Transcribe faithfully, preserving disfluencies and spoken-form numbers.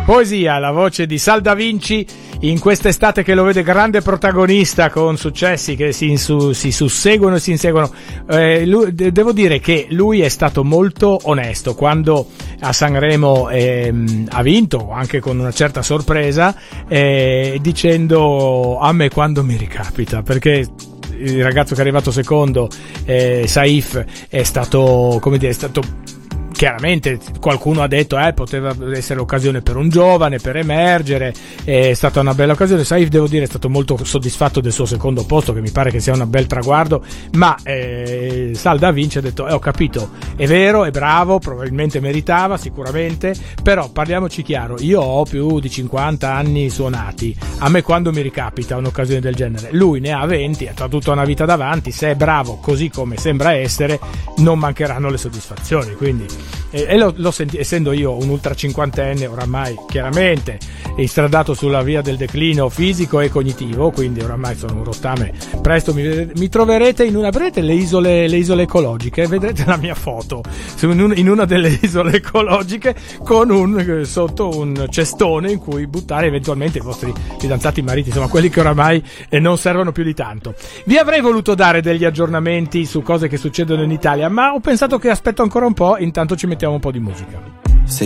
Poesia, la voce di Sal Da Vinci in quest'estate che lo vede grande protagonista con successi che si, insu- si susseguono e si inseguono. Eh, lui, de- devo dire che lui è stato molto onesto quando a Sanremo ehm, ha vinto, anche con una certa sorpresa, eh, dicendo a me quando mi ricapita, perché il ragazzo che è arrivato secondo, eh, Saif, è stato, come dire, è stato chiaramente, qualcuno ha detto eh poteva essere l'occasione per un giovane per emergere, è stata una bella occasione. Saif, devo dire, è stato molto soddisfatto del suo secondo posto, che mi pare che sia un bel traguardo, ma eh, Sal Da Vinci ha detto eh, ho capito, è vero, è bravo, probabilmente meritava sicuramente, però parliamoci chiaro, io ho più di cinquanta anni suonati, a me quando mi ricapita un'occasione del genere? Lui ne ha venti, ha tutta una vita davanti, se è bravo così come sembra essere non mancheranno le soddisfazioni, quindi e, e lo, lo senti, essendo io un ultra cinquantenne oramai chiaramente instradato sulla via del declino fisico e cognitivo, quindi oramai sono un rottame, presto mi, mi troverete in una, vedete le isole, le isole ecologiche, vedrete la mia foto in, un, in una delle isole ecologiche con un, sotto un cestone in cui buttare eventualmente i vostri fidanzati, mariti, insomma quelli che oramai eh, non servono più di tanto. Vi avrei voluto dare degli aggiornamenti su cose che succedono in Italia, ma ho pensato che aspetto ancora un po', intanto ci mettiamo un po' di musica.